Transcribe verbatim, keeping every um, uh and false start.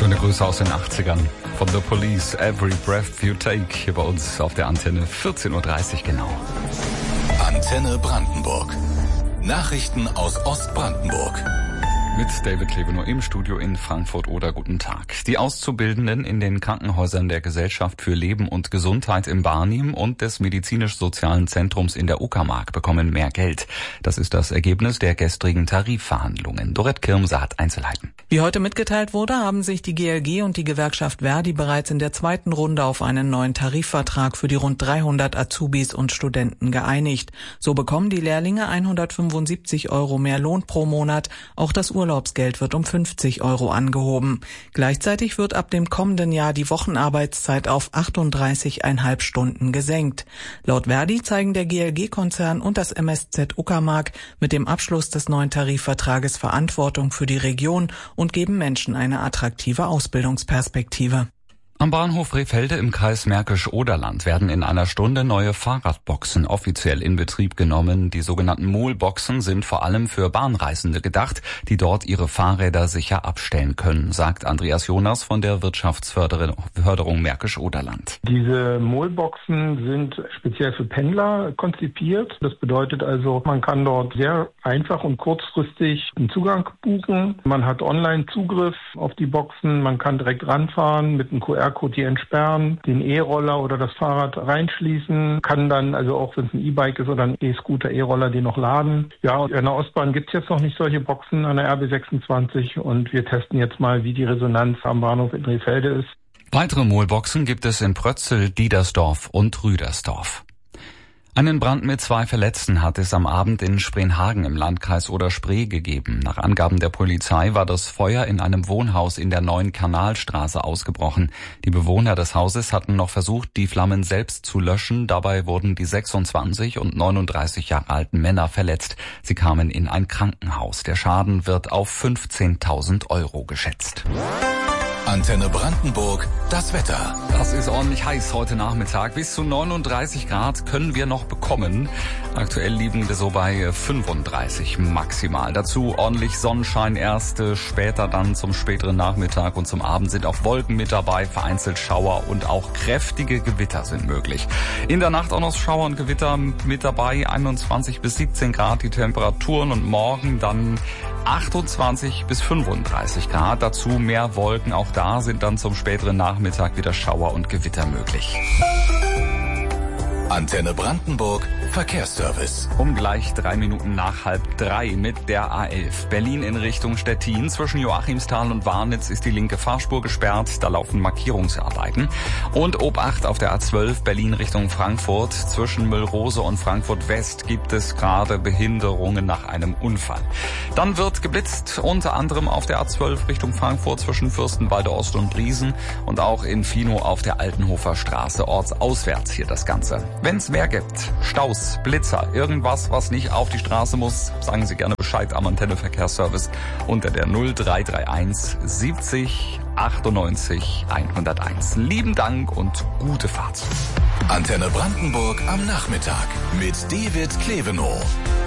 Schöne Grüße aus den achtzigern. Von The Police, Every Breath You Take, hier bei uns auf der Antenne, vierzehn Uhr dreißig genau. Antenne Brandenburg. Nachrichten aus Ostbrandenburg. Mit David Klevenow im Studio in Frankfurt oder guten Tag. Die Auszubildenden in den Krankenhäusern der Gesellschaft für Leben und Gesundheit im Barnim und des Medizinisch-Sozialen Zentrums in der Uckermark bekommen mehr Geld. Das ist das Ergebnis der gestrigen Tarifverhandlungen. Dorette Kirmser hat Einzelheiten. Wie heute mitgeteilt wurde, haben sich die G L G und die Gewerkschaft Verdi bereits in der zweiten Runde auf einen neuen Tarifvertrag für die rund dreihundert Azubis und Studenten geeinigt. So bekommen die Lehrlinge hundertfünfundsiebzig Euro mehr Lohn pro Monat. Auch das Urlaubsgeld wird um fünfzig Euro angehoben. Gleichzeitig wird ab dem kommenden Jahr die Wochenarbeitszeit auf achtunddreißig Komma fünf Stunden gesenkt. Laut Verdi zeigen der G L G-Konzern und das M S Z Uckermark mit dem Abschluss des neuen Tarifvertrages Verantwortung für die Region und geben Menschen eine attraktive Ausbildungsperspektive. Am Bahnhof Rehfelde im Kreis Märkisch-Oderland werden in einer Stunde neue Fahrradboxen offiziell in Betrieb genommen. Die sogenannten Moolboxen sind vor allem für Bahnreisende gedacht, die dort ihre Fahrräder sicher abstellen können, sagt Andreas Jonas von der Wirtschaftsförderung Märkisch-Oderland. Diese Moolboxen sind speziell für Pendler konzipiert. Das bedeutet also, man kann dort sehr einfach und kurzfristig einen Zugang buchen. Man hat Online-Zugriff auf die Boxen, man kann direkt ranfahren mit einem Q R-Code die entsperren, den E-Roller oder das Fahrrad reinschließen, kann dann, also auch wenn es ein E-Bike ist oder ein E-Scooter, E-Roller, den noch laden. Ja, und an der Ostbahn gibt es jetzt noch nicht solche Boxen an der R B sechsundzwanzig und wir testen jetzt mal, wie die Resonanz am Bahnhof in Rehfelde ist. Weitere Moolboxen gibt es in Prötzel, Diedersdorf und Rüdersdorf. Einen Brand mit zwei Verletzten hat es am Abend in Spreenhagen im Landkreis Oder-Spree gegeben. Nach Angaben der Polizei war das Feuer in einem Wohnhaus in der neuen Kanalstraße ausgebrochen. Die Bewohner des Hauses hatten noch versucht, die Flammen selbst zu löschen. Dabei wurden die sechsundzwanzig und neununddreißig Jahre alten Männer verletzt. Sie kamen in ein Krankenhaus. Der Schaden wird auf fünfzehntausend Euro geschätzt. Antenne Brandenburg, das Wetter. Das ist ordentlich heiß heute Nachmittag. Bis zu neununddreißig Grad können wir noch bekommen. Aktuell liegen wir so bei fünfunddreißig maximal. Dazu ordentlich Sonnenschein erst, später dann zum späteren Nachmittag und zum Abend sind auch Wolken mit dabei, vereinzelt Schauer und auch kräftige Gewitter sind möglich. In der Nacht auch noch Schauer und Gewitter mit dabei, einundzwanzig bis siebzehn Grad die Temperaturen und morgen dann achtundzwanzig bis fünfunddreißig Grad. Dazu mehr Wolken, auch da sind dann zum späteren Nachmittag wieder Schauer und Gewitter möglich. Antenne Brandenburg, Verkehrsservice. Um gleich drei Minuten nach halb drei mit der A elf. Berlin in Richtung Stettin. Zwischen Joachimsthal und Warnitz ist die linke Fahrspur gesperrt. Da laufen Markierungsarbeiten. Und Obacht auf der A zwölf Berlin Richtung Frankfurt. Zwischen Müllrose und Frankfurt West gibt es gerade Behinderungen nach einem Unfall. Dann wird geblitzt, unter anderem auf der A zwölf Richtung Frankfurt zwischen Fürstenwalde Ost und Briesen. Und auch in Fino auf der Altenhofer Straße. Ortsauswärts hier das Ganze. Wenn es mehr gibt, Staus, Blitzer, irgendwas, was nicht auf die Straße muss, sagen Sie gerne Bescheid am Antenne Verkehrsservice unter der null drei drei eins siebzig achtundneunzig hunderteins. Lieben Dank und gute Fahrt. Antenne Brandenburg am Nachmittag mit David Klevenow.